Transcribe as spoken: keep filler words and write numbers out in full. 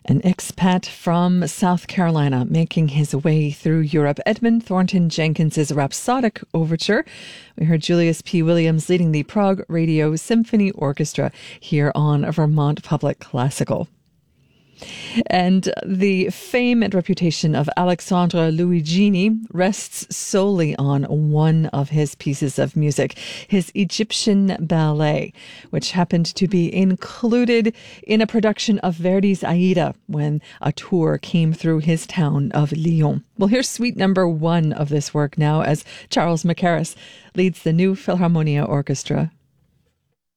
An expat from South Carolina making his way through Europe, Edmund Thornton Jenkins' Rhapsodic Overture. We heard Julius P. Williams leading the Prague Radio Symphony Orchestra here on Vermont Public Classical. And the fame and reputation of Alexandre Luigini rests solely on one of his pieces of music, his Egyptian ballet, which happened to be included in a production of Verdi's Aida when a tour came through his town of Lyon. We'll hear suite number one of this work now as Charles Mackerras leads the New Philharmonia Orchestra.